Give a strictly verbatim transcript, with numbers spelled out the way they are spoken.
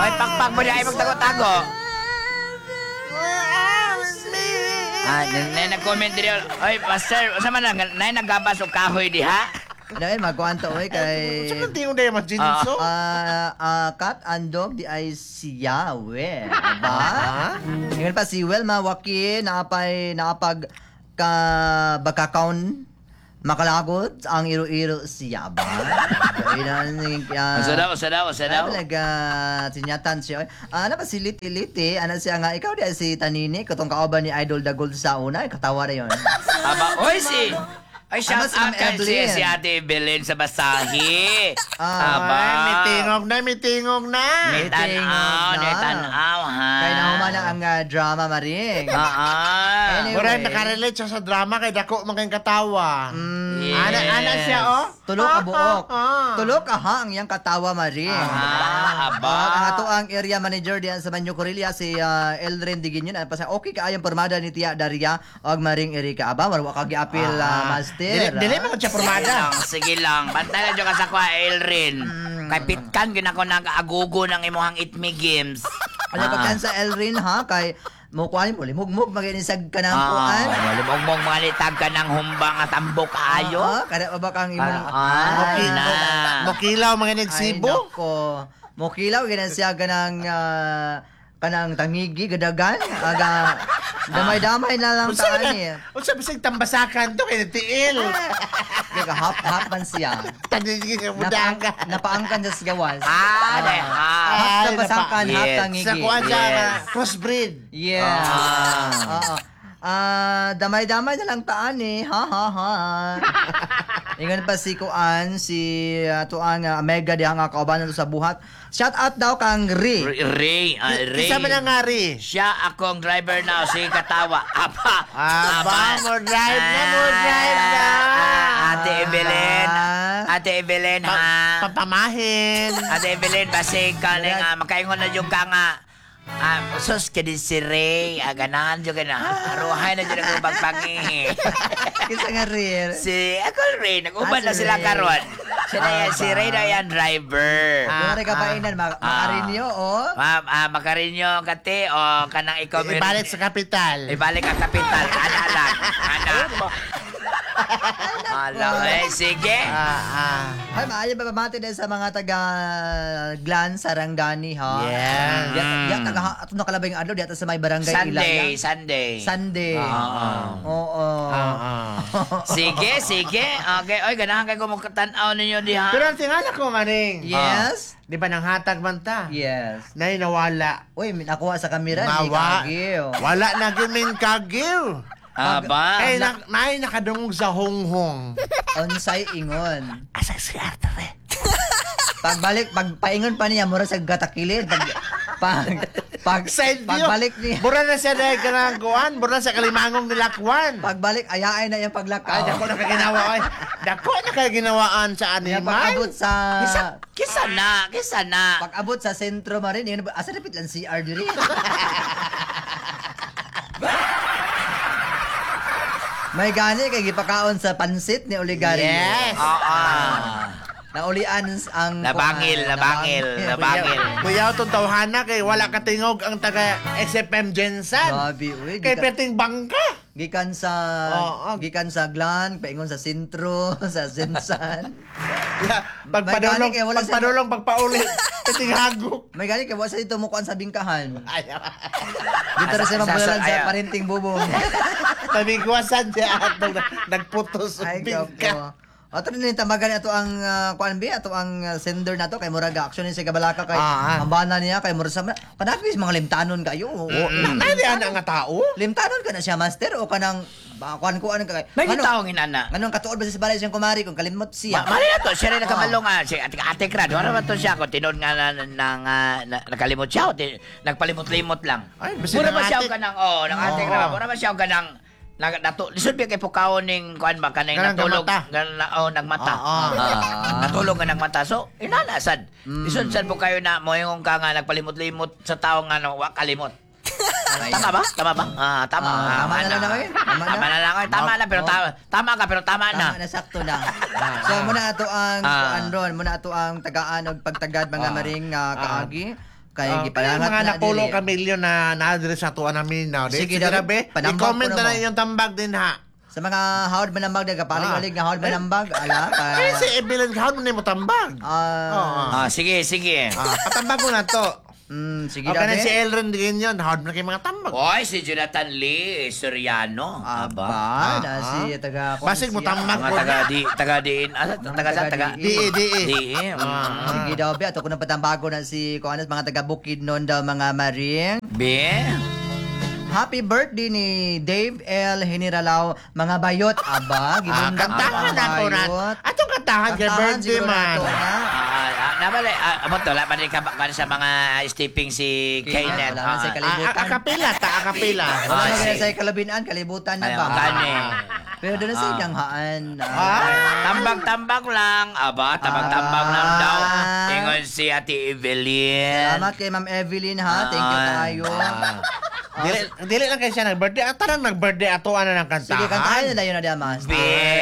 Ay, pakpak mo niya ay magtago-tago. Ah, na nag-comment din yun. Ay, master, sa man na, na nagabas o kahoy di ha? Dahil magkuhan to, oy, kay... Sa kanti yung dahil mas ginso? Ah, ah, cat and dog di ay siya, we. Ba? Ngayon pa si Well Mawaki, naapay, naapag ka bakakaon makalagot ang iro-iro siya ba? Dahil na, uh, Asa daw, asa daw, asa daw. Talaga, sinyatan siya. Ah, ano ba si Liti-Liti? Ano siya nga, ikaw di si Tanini, katong kauban ni Idol Dagol sa una, katawa na yun. Aba, oy si... Ay, shout Ano si out Ma'am kay si, Evelyn? si Ate Evelyn sa Basahi. Ah, Aba. Ay, may tingog na, may tingog na. May May tanaw, tingog may na. tanaw, ha? Kaya nahuman na ang ah, drama, Maring. Ah, ah. Anyway. Mura, nakarelate siya sa drama kay Dako maging katawa. Mm, Yes. Ana, ana siya, oh. Tulog ka buok. Ah, ah. Tulog ka ha, ang iyang katawa, Maring. Ah, aba. Ah, ang ato ang area manager diyan sa Manyo Corilla si uh, Elren Diginyon ano pa sa okay kaayang pormada ni Tia Daria og Maring Erika aba marwa ka giapil ah, master. Dili, dili mo siya Sige pormada. lang, sige lang. Bantay na dyan ka sa kwa, Elrin. Kay pitkan, yun ako nag-agugo ng imuhang itmi games. Ano pa kan sa Elrin ha kay mo kuan mo limugmug maginisag ka ng kuan. Ah, malimog-mog malitag ka ng humbang at ambok ayo. Ah, kada ba kang imong Ah, Moki- na. Mokilaw mga Ay, nagsibo. nako. Mokilaw ginan siya ganang ah, kanang tangigi gadagan aga damay-damay na lang Unsa taan na? eh. Unsa bisig tambasakan to kay tiil. Kaya hap hap man siya. Tagiging ka Napaang, budanga. napaangkan sa sigawas. Ah, de, ha. Hap Ay, na basakan, napa- hap Yes. tangigi. Sa kuan siya Yes. nga, crossbreed. Yeah. Ah. Oo. Ah, damay-damay na lang taan eh. Ha ha ha. Ingon pa si Kuan, si uh, tuang uh, Mega di nga kaubanan sa buhat. Shout out daw kang Ri. Ray, Ray, ah, Ray. Isa man ang ngari. Siya akong driver na, si Katawa. Apa, Aba, mo drive na, mo drive na. Ah, Ate Evelyn, Ate Evelyn, ha? Pa- Papamahin. Ate Evelyn, basig ka na nga, makaingon na yung ka nga. Ah, sus ka din si Ray, ah, ganahan yung ka na. Aruhay na dyan ang pagpangi. Kisa nga Ri. Si, ako Ray, nag-uban Ah, na si sila Ray. karon. Siya na yan, Ah, si ba? Ray na yan, driver. Kung ano ka painan, mak- makarinyo, oh. Ma'am, ah, makarinyo kate, o kanang ikaw. Ibalik sa kapital. Ibalik ang kapital. Ana lang. Ana. Ala, eh, sige. Ah, ah. Ay, maayo ba pamati din sa mga taga Glan Sarangani, ha? Yes. Diya, diya, taga, ato nakalabay ng adlaw, diya sa may barangay Sunday, Ilaya. Sunday. Sunday. Ah, Oo. Ah, ah. Sige, sige. Okay, oy, ganahan kayo kung magkatanaw ninyo diha. Pero ang tingala ko, maning. Yes. Di ba nang hatag man ta? Yes. Nay nawala. Uy, may nakuha sa kamera ni Nawa. Kagil. Wala na giming kagiw. Aba. Kay na, nay nakadungog sa honghong. Onsay ingon. Asa si Arthur. Pagbalik, pagpaingon pa niya, mura sa gatakilid. Pag, pag, pag, Side view. pagbalik niya, Bura na siya dahil ka ng kuwan. Bura sa kalimangong nilakwan. pagbalik, ayain na yung Ay, paglakaw. dako na kaginawa. Ay, dako na kaginawaan sa Niya animal. pag-abot sa... Kisa, kisa na, kisa na. Pag-abot sa sentro marin, yun, asa napit lang si R diri. May gani kay gipakaon sa pansit ni Oligario. Yes. Oo. Naulian ang Nabangil, nabangil, nabangil. Kuya, itong tawhana kay wala katingog ang taga S F M Jensen. Grabe, uy. Kay Gikan, perting bangka. gikan sa Oo. gikan sa Glan, paingon sa sentro, sa Sensan. Pagpadulong, May gani kay wala siya- pagpadulong, pagpaulit. Perting hagok. May gani kay wala sa dito mukuan sa bingkahan. Ay, Dito rin Asa- siya magbulalan asa- sa ayaw. parinting bubong. Tabigwasan siya at nag- nagputos ang Ay, bingka. gapo. Ato rin yung tamagan ato ang uh, kuan bi ato ang uh, sender nato kay muraga action ni sa kabalaka kay Ah, ah. ang bana niya kay mura sa kanapis mga limtanon kayo. Oo. Na, nani ana nga tao? Limtanon ka na siya master o kanang ba kuan ko ano kay. May gitawang inana. Anong katuod ba sa balay siyang kumari kung kalimot siya. Ma mali na to, siya rin nakamalong nga. Si ate, ate Krad, wala ba to siya? Kung tinod nga na, na, na, na, nakalimot siya o ti- nagpalimot-limot lang. Ay, basta Mura ng ba siya ate- ka ng, oh, ng ate Oo. Krad, mura ba siya ka ng, nag, nato, lisod ba kay pukawon ning, kuan ba, kanang Kanang natulog, gamata. gan- na, oh, nagmata. Oo. Ah, natulog nga nagmata. So, inanasad. Mm. Lisod sad po kayo na, mo yung ka nga, nagpalimot-limot sa tao nga, no, wa kalimot. Tama ba? Tama ba? Ah, tama. Ah, tama na lang, eh. Tama na. Tama na lang, eh. Tama na, pero Oh. tama, tama ka, pero tama na. Tama na sakto na. so muna ato ang Ah. kuan ron, muna ato ang tagaan og pagtagad mga Ah. maring uh, kaagi Kay Oh, gipalangat mga na napulong dili. kamilyo na na-address sa tuwa namin now. Sige, Sige, David, Dabe. panambag I-comment po na na lang mo. yung tambag din ha. Sa mga hawad manambag, nagapalig-alig nga hawad Ah. manambag, ala, ka... Ay, si Evelyn, how mo na mo tambag? Ah, Ah, sige, sige. Ah, patambag mo na to. mm, sige Okay na Dabe. si Elren din yun. Hard na kayo mga tambag. Oy, si Jonathan Lee Soriano. Aba, Ah, na ah. si taga... Basig mo tambag Mga mo taga na. di taga diin. Asa taga sa taga Di- Di, di. di. Ah. Sige daw, be. Ato ko na patambago na si kung ano, mga taga Bukid noon daw, mga maring. Be. Happy birthday ni Dave L. Hiniralaw, mga bayot. Aba, Ah, gibundang kantahan mga na to na. bayot. Atong kantahan kay Kantahan birthday siguro man. nato, ha? Ah, ah, nabali, ah, amo to, laban din ka ba sa mga stepping si Kainet, Kainet. wala man sa Ah, kalibutan. Ah, akapila, ta, akapila. Wala Ah, na sige. kaya sa kalabinan, kalibutan na Ay, ba? gani. Pero doon na sa Ah. ilang haan. Ah. Tambang-tambang lang. Aba, tambang-tambang lang Ah. daw. Ingon si Ate Evelyn. Salamat kay Ma'am Evelyn, ha? Thank you Ah. tayo. Ah. Dili, dili lang kayo siya nag-birthday. At tarang nag-birthday ato ano ng kantahan. Sige, kantahan nila yun na diyan, Mas. Be.